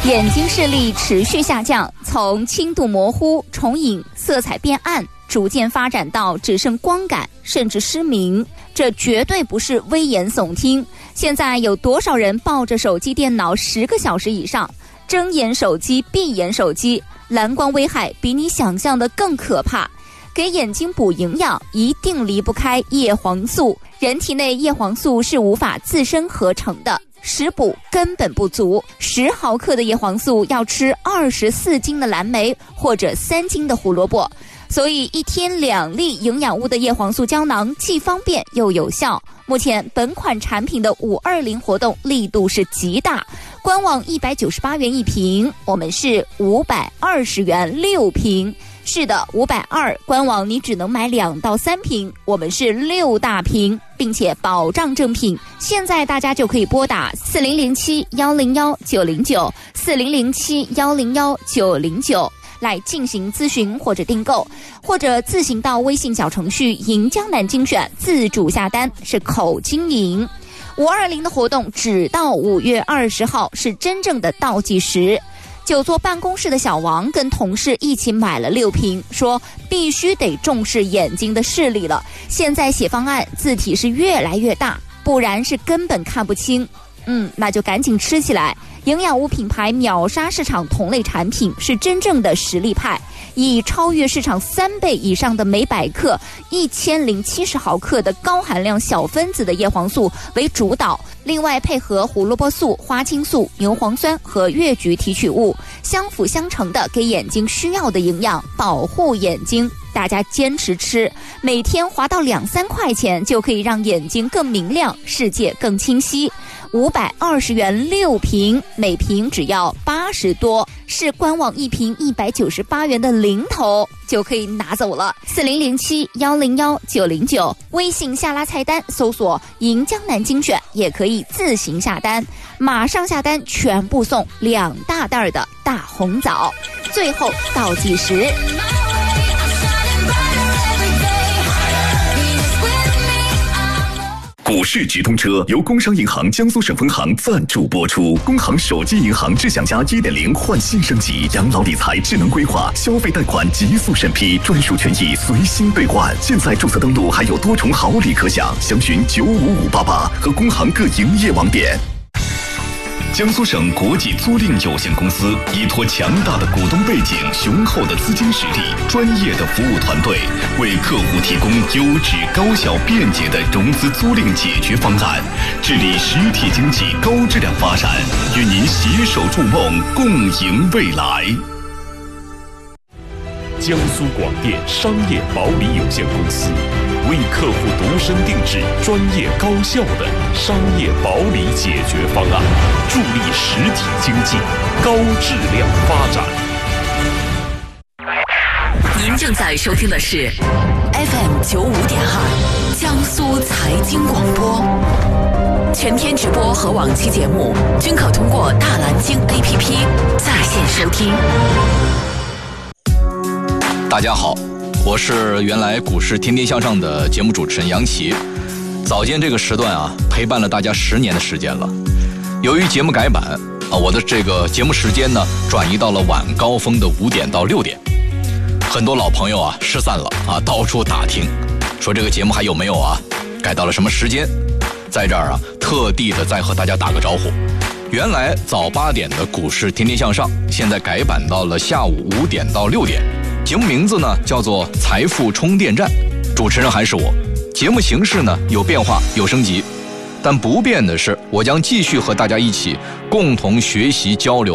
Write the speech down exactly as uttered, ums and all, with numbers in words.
眼睛视力持续下降，从轻度模糊、重影、色彩变暗，逐渐发展到只剩光感，甚至失明。这绝对不是危言耸听。现在有多少人抱着手机电脑十个小时以上，睁眼手机闭眼手机，蓝光危害比你想象的更可怕。给眼睛补营养一定离不开叶黄素，人体内叶黄素是无法自身合成的，食补根本不足。十毫克的叶黄素要吃二十四斤的蓝莓或者三斤的胡萝卜，所以一天两粒营养物的叶黄素胶囊既方便又有效。目前本款产品的五二零活动力度是极大，官网一百九十八元一瓶，我们是五百二十元六瓶。是的，五百二，官网你只能买两到三瓶，我们是六大瓶，并且保障正品。现在大家就可以拨打四零零七幺零幺九零九四零零七幺零幺九零九来进行咨询或者订购，或者自行到微信小程序银江南精选自主下单，是口经营。五二零的活动只到五月二十号，是真正的倒计时。久坐办公室的小王跟同事一起买了六瓶，说必须得重视眼睛的视力了。现在写方案字体是越来越大，不然是根本看不清。嗯，那就赶紧吃起来。营养物品牌秒杀市场同类产品，是真正的实力派，以超越市场三倍以上的每百克一千零七十毫克的高含量小分子的叶黄素为主导，另外配合胡萝卜素、花青素、牛磺酸和越橘提取物，相辅相成的给眼睛需要的营养，保护眼睛。大家坚持吃，每天花到两三块钱就可以让眼睛更明亮，世界更清晰。五百二十元六瓶，每瓶只要八十多，是官网一瓶一百九十八元的零头就可以拿走了。四零零七幺零幺九零九，微信下拉菜单搜索银江南精选，也可以自行下单，马上下单全部送两大袋的大红枣。最后倒计时。 股市直通车由工商银行江苏省分行赞助播出。工行手机银行智享家 一点零 焕新升级，养老理财智能规划，消费贷款极速审批，专属权益随心兑换。现在注册登录还有多重好礼可享，详询九五五八八和工行各营业网点。江苏省国际租赁有限公司依托强大的股东背景、雄厚的资金实力、专业的服务团队，为客户提供优质、高效、便捷的融资租赁解决方案，致力实体经济高质量发展，与您携手筑梦，共赢未来。 江苏广电商业保理有限公司为客户度身定制专业高效的商业保理解决方案，助力实体经济高质量发展。 您正在收听的是 F M 九五点二江苏财经广播，全天直播和往期节目均可通过大蓝鲸 A P P 在线收听。 大家好，我是原来股市天天向上的节目主持人杨奇。早间这个时段啊，陪伴了大家十年的时间了。由于节目改版啊，我的这个节目时间呢转移到了晚高峰的五点到六点。很多老朋友啊失散了啊，到处打听，说这个节目还有没有啊？改到了什么时间？在这儿啊，特地的再和大家打个招呼。原来早八点的股市天天向上，现在改版到了下午五点到六点。节目名字呢叫做财富充电站，主持人还是我。节目形式呢有变化有升级，但不变的是，我将继续和大家一起共同学习交流